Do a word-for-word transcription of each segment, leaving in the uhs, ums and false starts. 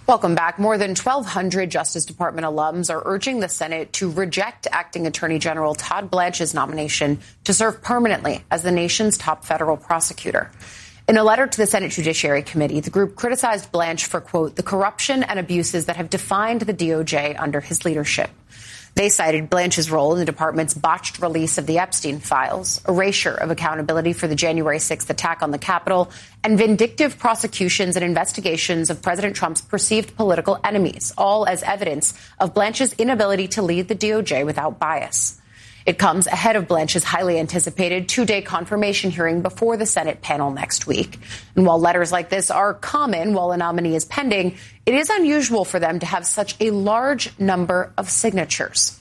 Welcome back. More than twelve hundred Justice Department alums are urging the Senate to reject Acting Attorney General Todd Blanche's nomination to serve permanently as the nation's top federal prosecutor. In a letter to the Senate Judiciary Committee, the group criticized Blanche for, quote, the corruption and abuses that have defined the D O J under his leadership. They cited Blanche's role in the department's botched release of the Epstein files, erasure of accountability for the January sixth attack on the Capitol, and vindictive prosecutions and investigations of President Trump's perceived political enemies, all as evidence of Blanche's inability to lead the D O J without bias. It comes ahead of Blanche's highly anticipated two-day confirmation hearing before the Senate panel next week. And while letters like this are common while a nominee is pending, it is unusual for them to have such a large number of signatures.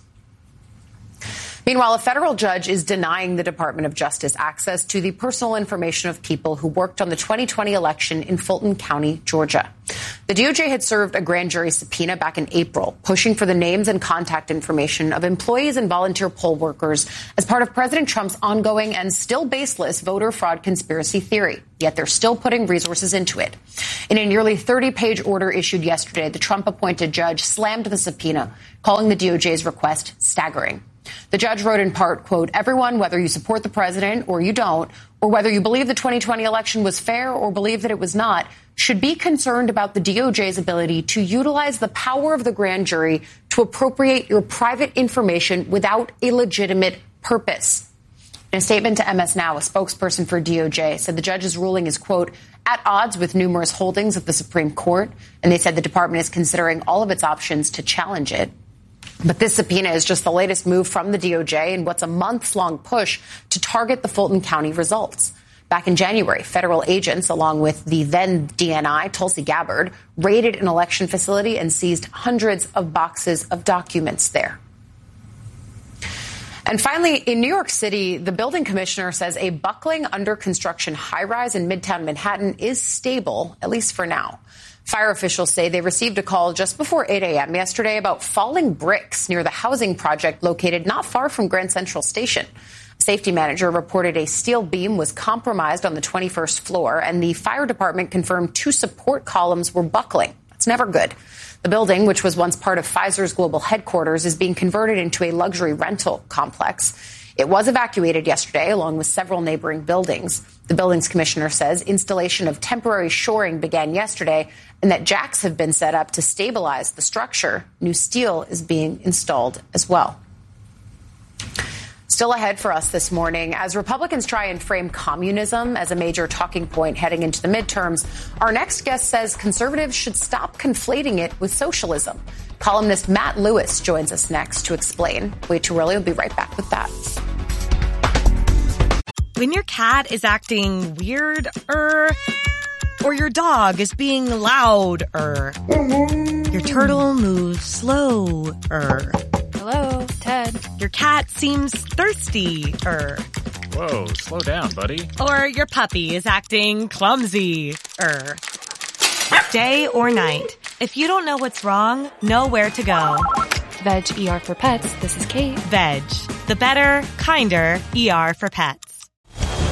Meanwhile, a federal judge is denying the Department of Justice access to the personal information of people who worked on the twenty twenty election in Fulton County, Georgia. The D O J had served a grand jury subpoena back in April, pushing for the names and contact information of employees and volunteer poll workers as part of President Trump's ongoing and still baseless voter fraud conspiracy theory. Yet they're still putting resources into it. In a nearly thirty-page order issued yesterday, the Trump-appointed judge slammed the subpoena, calling the D O J's request staggering. The judge wrote in part, quote, everyone, whether you support the president or you don't, or whether you believe the twenty twenty election was fair or believe that it was not, should be concerned about the D O J's ability to utilize the power of the grand jury to appropriate your private information without a legitimate purpose. In a statement to M S Now, a spokesperson for D O J said the judge's ruling is, quote, at odds with numerous holdings of the Supreme Court, and they said the department is considering all of its options to challenge it. But this subpoena is just the latest move from the D O J in what's a months-long push to target the Fulton County results. Back in January, federal agents, along with the then D N I, Tulsi Gabbard, raided an election facility and seized hundreds of boxes of documents there. And finally, in New York City, the building commissioner says a buckling under construction high-rise in Midtown Manhattan is stable, at least for now. Fire officials say they received a call just before eight a.m. yesterday about falling bricks near the housing project located not far from Grand Central Station. A safety manager reported a steel beam was compromised on the twenty-first floor, and the fire department confirmed two support columns were buckling. That's never good. The building, which was once part of Pfizer's global headquarters, is being converted into a luxury rental complex. It was evacuated yesterday, along with several neighboring buildings. The building's commissioner says installation of temporary shoring began yesterday and that jacks have been set up to stabilize the structure. New steel is being installed as well. Still ahead for us this morning, as Republicans try and frame communism as a major talking point heading into the midterms, our next guest says conservatives should stop conflating it with socialism. Columnist Matt Lewis joins us next to explain. Way too early. We'll be right back with that. When your cat is acting weird-er, or your dog is being loud-er, your turtle moves slow-er. Hello, Ted. Your cat seems thirsty-er. Whoa, slow down, buddy. Or your puppy is acting clumsy-er. Day or night, if you don't know what's wrong, know where to go. Veg E R for pets. This is Kate. Veg, the better, kinder E R for pets.